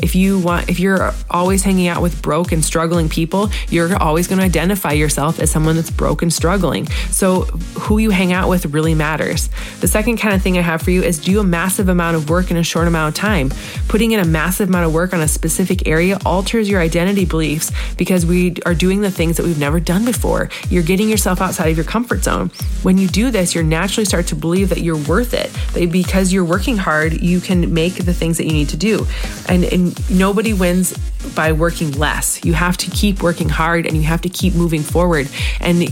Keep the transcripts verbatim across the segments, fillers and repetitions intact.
If you want, if you're always hanging out with broke and struggling people, you're always going to identify yourself as someone that's broke and struggling. So who you hang out with really matters. The second kind of thing I have for you is do a massive amount of work in a short amount of time. Putting in a massive amount of work on a specific area alters your identity beliefs because we are doing the things that we've never done before. You're getting yourself outside of your comfort zone. When you do this, you naturally start to believe that you're worth it. That because you're working hard, you can make the things that you need to do. And, and nobody wins by working less. You have to keep working hard and you have to keep moving forward and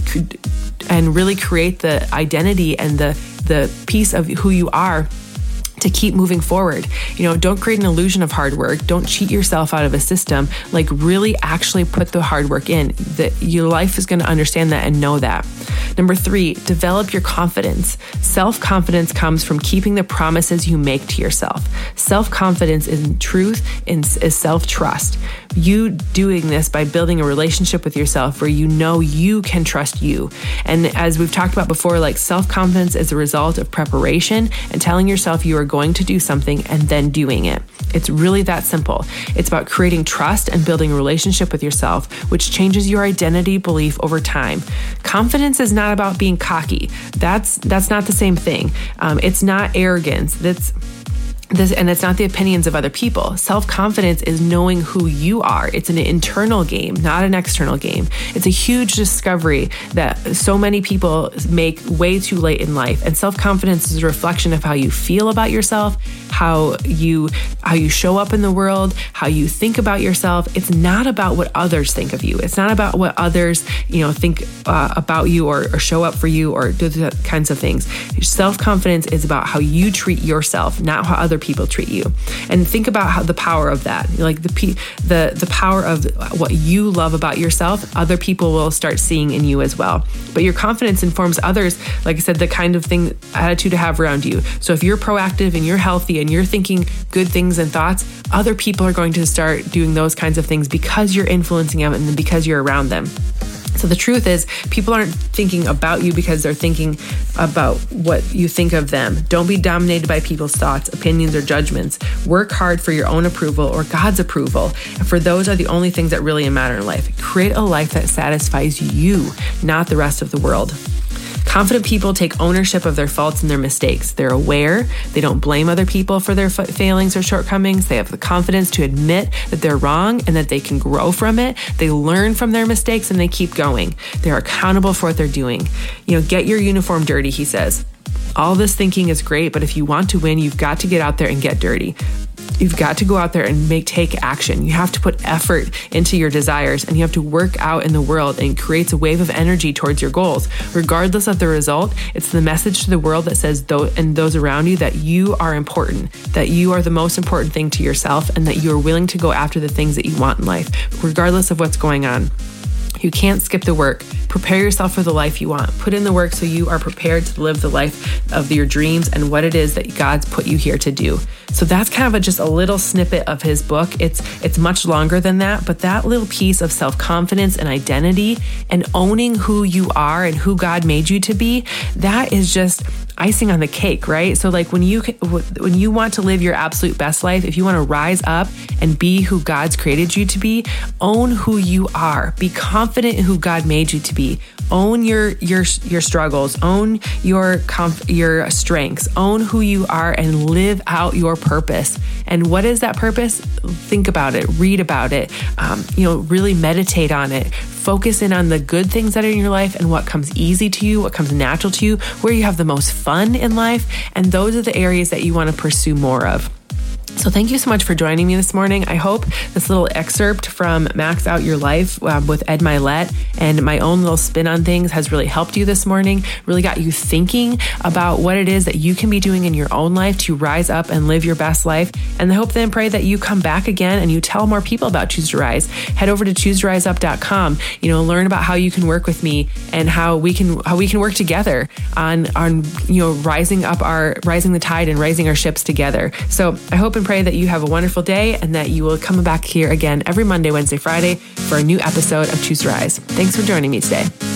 and really create the identity and the the piece of who you are to keep moving forward. You know, don't create an illusion of hard work. Don't cheat yourself out of a system. Like really actually put the hard work in. That your life is going to understand that and know that. Number three, develop your confidence. Self-confidence comes from keeping the promises you make to yourself. Self-confidence in truth is self-trust. You doing this by building a relationship with yourself where you know you can trust you. And as we've talked about before, like self-confidence is a result of preparation and telling yourself you are going to do something and then doing it. It's really that simple. It's about creating trust and building a relationship with yourself, which changes your identity belief over time. Confidence is not about being cocky. That's that's not the same thing. Um, it's not arrogance. That's This, and it's not the opinions of other people. Self-confidence is knowing who you are. It's an internal game, not an external game. It's a huge discovery that so many people make way too late in life. And self-confidence is a reflection of how you feel about yourself, how you how you show up in the world, how you think about yourself. It's not about what others think of you. It's not about what others, you know, think uh, about you or, or show up for you or do the kinds of things. Self-confidence is about how you treat yourself, not how other people treat you. And think about how the power of that, like the the the power of what you love about yourself, other people will start seeing in you as well. But your confidence informs others, like I said, the kind of thing, attitude to have around you. So if you're proactive and you're healthy and you're thinking good things and thoughts, other people are going to start doing those kinds of things because you're influencing them and because you're around them. So the truth is, people aren't thinking about you because they're thinking about what you think of them. Don't be dominated by people's thoughts, opinions, or judgments. Work hard for your own approval or God's approval. And for those are the only things that really matter in life. Create a life that satisfies you, not the rest of the world. Confident people take ownership of their faults and their mistakes. They're aware. They don't blame other people for their fa- failings or shortcomings. They have the confidence to admit that they're wrong and that they can grow from it. They learn from their mistakes and they keep going. They're accountable for what they're doing. You know, get your uniform dirty, he says. All this thinking is great, but if you want to win, you've got to get out there and get dirty. You've got to go out there and make take action. You have to put effort into your desires and you have to work out in the world, and it creates a wave of energy towards your goals. Regardless of the result, it's the message to the world that says th- and those around you that you are important, that you are the most important thing to yourself, and that you are willing to go after the things that you want in life, regardless of what's going on. You can't skip the work. Prepare yourself for the life you want. Put in the work so you are prepared to live the life of your dreams and what it is that God's put you here to do. So that's kind of a, just a little snippet of his book. It's it's much longer than that, but that little piece of self-confidence and identity and owning who you are and who God made you to be, that is just icing on the cake, right? So like when you when you want to live your absolute best life, if you want to rise up and be who God's created you to be, own who you are. Be confident in who God made you to be. Own your your your struggles, own your comf- your strengths, own who you are, and live out your purpose. And what is that purpose? Think about it, read about it, um, you know, really meditate on it. Focus in on the good things that are in your life and what comes easy to you, what comes natural to you, where you have the most fun in life. And those are the areas that you want to pursue more of. So thank you so much for joining me this morning. I hope this little excerpt from Max Out Your Life uh, with Ed Mylett and my own little spin on things has really helped you this morning, really got you thinking about what it is that you can be doing in your own life to rise up and live your best life. And I hope then pray that you come back again and you tell more people about Choose to Rise. Head over to choose to rise up dot com, you know, learn about how you can work with me and how we can how we can work together on on you know rising up our rising the tide and raising our ships together. So I hope and pray that you have a wonderful day and that you will come back here again every Monday, Wednesday, Friday for a new episode of Choose to Rise. Thanks for joining me today.